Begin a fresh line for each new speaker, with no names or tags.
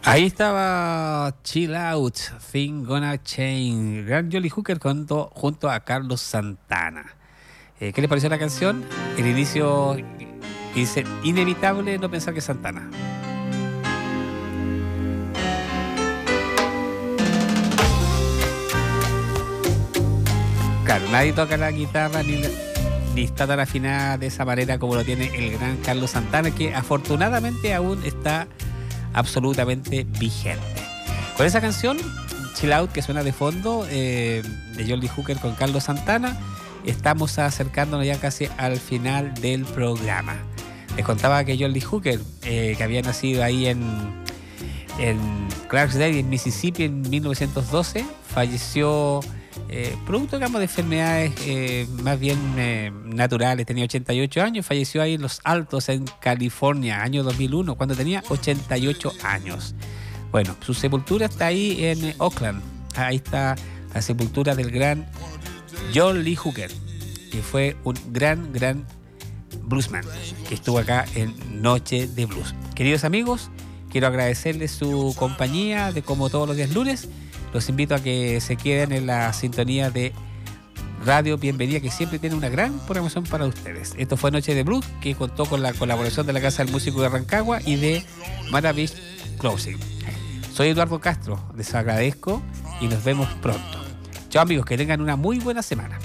Ahí estaba Chill Out, Thing Gonna Change, Gran Jolly Hooker junto a Carlos Santana. ¿Qué les pareció la canción? El inicio dice, inevitable no pensar que es Santana. Claro, nadie toca la guitarra ni está tan afinada de esa manera como lo tiene el gran Carlos Santana, que afortunadamente aún está absolutamente vigente. Con esa canción, Chill Out, que suena de fondo, de Jolly Hooker con Carlos Santana, estamos acercándonos ya casi al final del programa. Les contaba que Jolly Hooker, que había nacido ahí en Clarksdale, en Mississippi, en 1912, falleció producto, digamos, de enfermedades más bien naturales. Tenía 88 años, falleció ahí en Los Altos, en California, año 2001, cuando tenía 88 años. Bueno, su sepultura está ahí en Oakland. Ahí está la sepultura del gran Jolly Hooker, que fue un gran bluesman, que estuvo acá en Noche de Blues. Queridos amigos, quiero agradecerles su compañía de como todos los días lunes. Los invito a que se queden en la sintonía de Radio Bienvenida, que siempre tiene una gran programación para ustedes. Esto fue Noche de Blues, que contó con la colaboración de la Casa del Músico de Rancagua y de Maravish Closing. Soy Eduardo Castro, les agradezco y nos vemos pronto. Chao amigos, que tengan una muy buena semana.